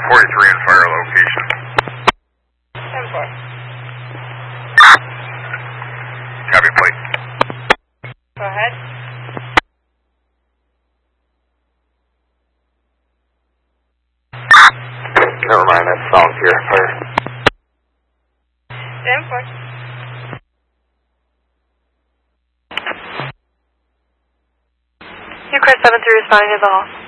43 in fire location. 10-4. Copy, plate. Go ahead. Never mind, that sounds here. Fire. 10-4. Chris 73 responding to the hall.